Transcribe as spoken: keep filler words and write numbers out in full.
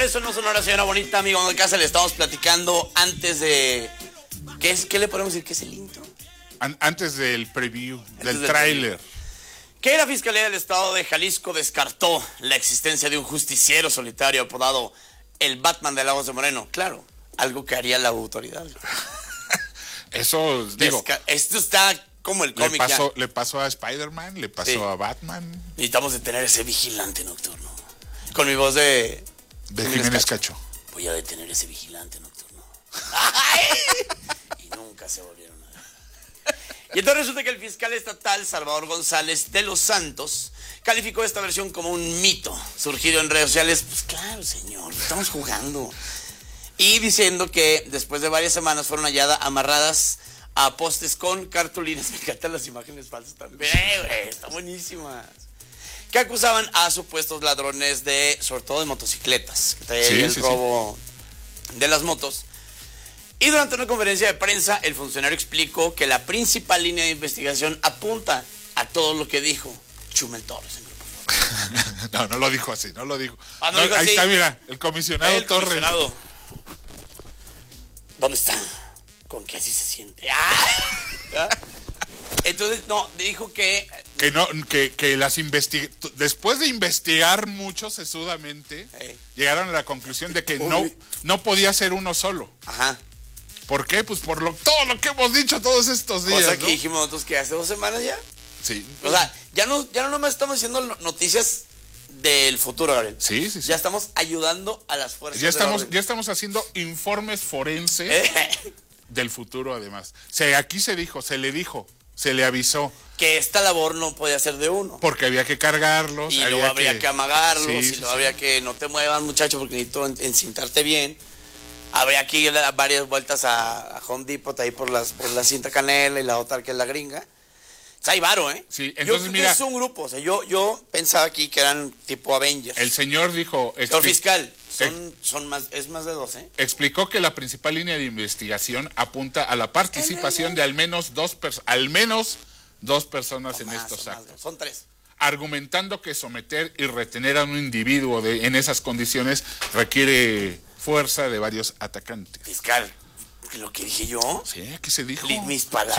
regreso en Sonora, señora bonita, amigo de casa, le estamos platicando antes de... ¿Qué es? ¿Qué le podemos decir? ¿Qué es el intro? An antes del preview, antes del, del tráiler. Que la Fiscalía del Estado de Jalisco descartó la existencia de un justiciero solitario apodado el Batman de Lagos de Moreno. Claro, algo que haría la autoridad. Eso, digo... Desca Esto está como el cómic. Le pasó, le pasó a Spider-Man, le pasó sí. a Batman. Necesitamos detener ese vigilante nocturno. Con mi voz de... De Jiménez Cacho. Cacho. Voy a detener ese vigilante nocturno. ¡Ay! Y nunca se volvieron a ver. Y entonces resulta que el fiscal estatal Salvador González de los Santos calificó esta versión como un mito surgido en redes sociales. Pues claro, señor, estamos jugando. Y diciendo que después de varias semanas fueron halladas amarradas a postes con cartulinas. Me encantan las imágenes falsas también, güey, están buenísimas. Que acusaban a supuestos ladrones de, sobre todo de motocicletas, que traían sí, el sí, robo sí. de las motos. Y durante una conferencia de prensa, el funcionario explicó que la principal línea de investigación apunta a todo lo que dijo Chumel Torres. No, no lo dijo así, no lo dijo. Ah, no no, dijo ahí así. Está, mira, el comisionado el Torres. Comisionado. ¿Dónde está? ¿Con qué así se siente? ¡Ah! Entonces, no, dijo que... Que no, que, que las investig... Después de investigar mucho sesudamente, hey. llegaron a la conclusión de que no, no podía ser uno solo. Ajá. ¿Por qué? Pues por lo, todo lo que hemos dicho todos estos días, Cosa que ¿no? dijimos nosotros que hace dos semanas ya. Sí. O sea, ya no, ya no nomás estamos haciendo noticias del futuro, Gabriel. Sí, sí, sí. Ya estamos ayudando a las fuerzas ya estamos, ya estamos haciendo informes forenses del futuro, además. O sea, aquí se dijo, se le dijo, se le avisó. Que esta labor no podía ser de uno. Porque había que cargarlos. Y luego habría que, que amagarlos, sí, y luego sí, habría sí. que no te muevas, muchacho, porque necesito encintarte bien. Habría que ir varias vueltas a, a Home Depot, ahí por, las, por la cinta canela y la otra que es la gringa. O sea, hay varo, ¿eh? Sí, entonces yo, mira... Es un grupo, o sea, yo, yo pensaba aquí que eran tipo Avengers. El señor dijo... Señor fiscal, son, son más, es más de dos, ¿eh? Explicó que la principal línea de investigación apunta a la participación de al menos dos, al menos dos personas en más, estos son actos. Más, son tres. Argumentando que someter y retener a un individuo de, en esas condiciones requiere fuerza de varios atacantes. Fiscal, ¿lo que dije yo? Sí, aquí se dijo. Mis palabras.